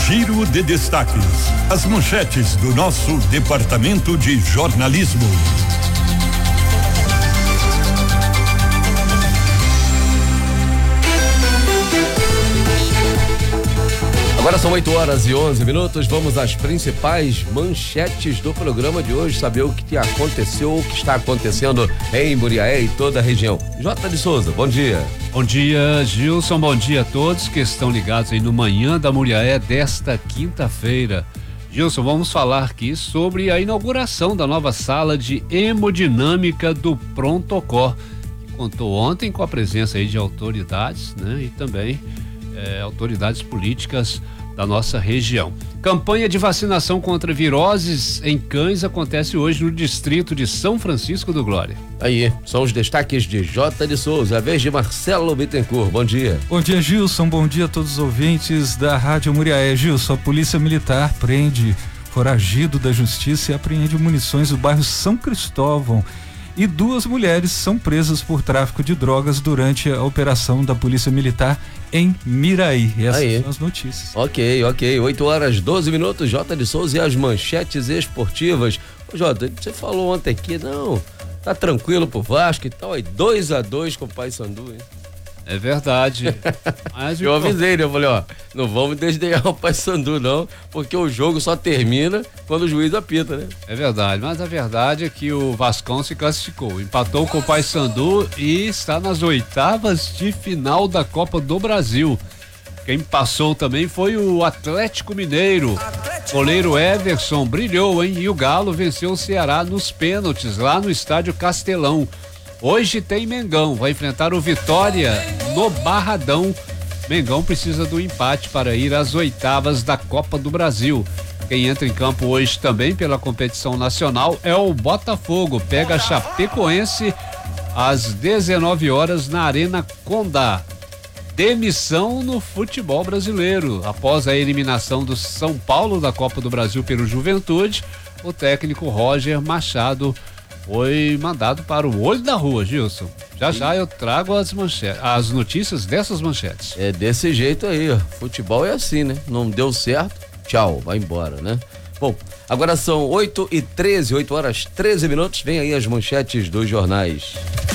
Giro de destaques. As manchetes do nosso departamento de jornalismo. Agora são 8h11. Vamos às principais manchetes do programa de hoje, saber o que aconteceu, o que está acontecendo em Muriaé e toda a região. Jota de Souza, bom dia. Bom dia, Gilson, bom dia a todos que estão ligados aí no Manhã da Muriaé desta quinta-feira. Gilson, vamos falar aqui sobre a inauguração da nova sala de hemodinâmica do Prontocor, que contou ontem com a presença aí de autoridades, né, e também autoridades políticas da nossa região. Campanha de vacinação contra viroses em cães acontece hoje no distrito de São Francisco do Glória. Aí, são os destaques de Jota de Souza, a vez de Marcelo Bittencourt. Bom dia. Bom dia, Gilson. Bom dia a todos os ouvintes da Rádio Muriaé. Gilson, a Polícia Militar prende foragido da Justiça e apreende munições do bairro São Cristóvão. E 2 mulheres são presas por tráfico de drogas durante a operação da Polícia Militar em Miraí. Essas são as notícias. Ok. 8h12. Jota de Souza e as manchetes esportivas. Ô, Jota, você falou ontem aqui, não, tá tranquilo pro Vasco e tal, aí 2-2 com o Paysandu, hein? É verdade. Mas eu avisei, né? Eu falei, não vamos desdenhar o Paysandu não, porque o jogo só termina quando o juiz apita, né? É verdade, mas a verdade é que o Vascão se classificou, empatou com o Paysandu e está nas oitavas de final da Copa do Brasil. Quem passou também foi o Atlético Mineiro. Goleiro Everson brilhou, hein? E o Galo venceu o Ceará nos pênaltis lá no estádio Castelão. Hoje tem Mengão, vai enfrentar o Vitória no Barradão. Mengão precisa do empate para ir às oitavas da Copa do Brasil. Quem entra em campo hoje também pela competição nacional é o Botafogo. Pega a Chapecoense às 19 horas na Arena Condá. Demissão no futebol brasileiro. Após a eliminação do São Paulo da Copa do Brasil pelo Juventude, o técnico Roger Machado foi mandado para o olho da rua, Gilson. Já eu trago as notícias dessas manchetes. É desse jeito aí, ó. Futebol é assim, né? Não deu certo, tchau, vai embora, né? Bom, agora são 8h13, 8h13. Vem aí as manchetes dos jornais.